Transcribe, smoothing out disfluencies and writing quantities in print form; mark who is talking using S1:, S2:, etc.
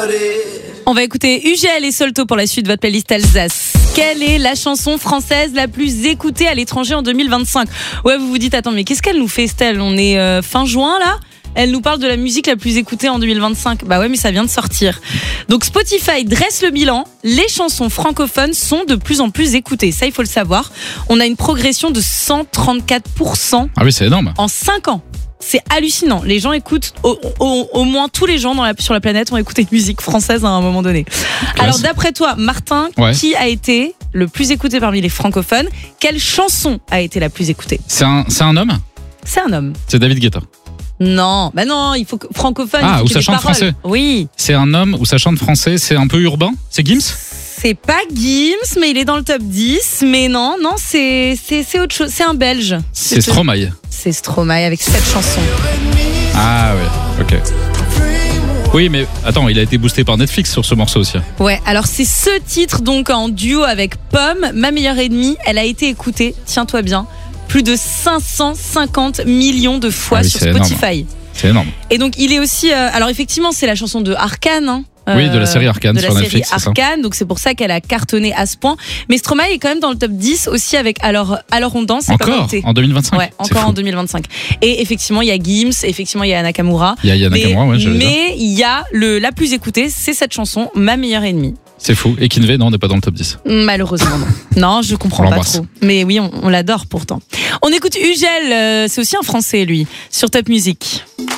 S1: On va écouter UGL et Solto pour la suite de votre playlist Alsace. Quelle est la chanson française la plus écoutée à l'étranger en 2025 ? Ouais, vous vous dites, attends, mais qu'est-ce qu'elle nous fait, Estelle ? On est fin juin, là ? Elle nous parle de la musique la plus écoutée en 2025. Bah ouais, mais ça vient de sortir. Donc Spotify dresse le bilan. Les chansons francophones sont de plus en plus écoutées. Ça, il faut le savoir. On a une progression de 134%.
S2: Ah oui, c'est énorme.
S1: En 5 ans. C'est hallucinant. Les gens écoutent, au moins tous les gens sur la planète ont écouté une musique française à un moment donné. Alors d'après toi, Martin, qui a été le plus écouté parmi les francophones ? Quelle chanson a été la plus écoutée ?
S2: C'est un homme ?
S1: C'est un homme.
S2: C'est David Guetta.
S1: Non, bah non, il faut que francophone.
S2: Ah, où ça chante français.
S1: Oui.
S2: C'est un homme où ça chante français, c'est un peu urbain. C'est Gims ?
S1: C'est pas Gims, mais il est dans le top 10. Mais non, c'est autre chose. C'est un Belge.
S2: C'est Stromae.
S1: C'est Stromae avec cette chanson.
S2: Ah ouais, ok. Oui, mais attends, il a été boosté par Netflix sur ce morceau aussi.
S1: Ouais, alors c'est ce titre donc en duo avec Pomme, Ma meilleure ennemie. Elle a été écoutée, tiens-toi bien, plus de 550 millions de fois sur Spotify.
S2: Énorme. C'est énorme.
S1: Et donc il est aussi, alors effectivement c'est la chanson de Arcane, hein.
S2: Oui, de la série Arcane sur Netflix.
S1: De la série Arcane, donc c'est pour ça qu'elle a cartonné à ce point. Mais Stromae est quand même dans le top 10 aussi avec Alors on danse.
S2: Encore en 2025.
S1: Ouais, encore en 2025. Et effectivement, il y a Gims, effectivement, il y a Nakamura.
S2: Il y a Nakamura, ouais,
S1: mais il y a la plus écoutée, c'est cette chanson, Ma meilleure ennemie.
S2: C'est fou. Et Kinvey, non, on n'est pas dans le top 10.
S1: Malheureusement, non. Non, je comprends pas trop. Mais oui, on l'adore pourtant. On écoute UGL, c'est aussi un Français, lui, sur Top Music.